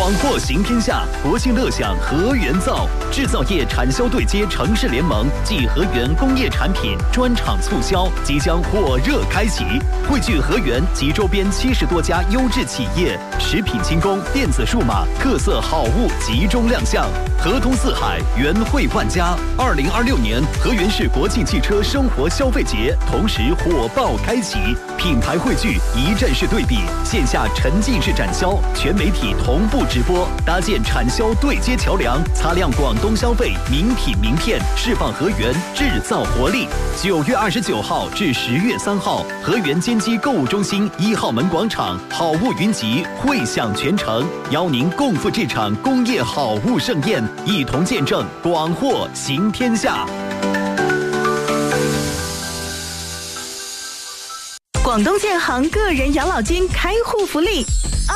广货行天下，国庆乐享河源造，制造业产销对接城市联盟暨河源工业产品专场促销即将火热开启，汇聚河源及周边70多家优质企业，食品轻工、电子数码特色好物集中亮相，河通四海，源汇万家。2026年河源市国庆汽车生活消费节同时火爆开启，品牌汇聚，一站式对比，线下沉浸式展销，全媒体同步直播，搭建产销对接桥梁，擦亮广东消费名品名片，释放河源制造活力。9月29号至10月3号，河源坚基购物中心1号门广场好物云集，汇享全城，邀您共赴这场工业好物盛宴，一同见证广货行天下。 广东建行个人养老金开户福利。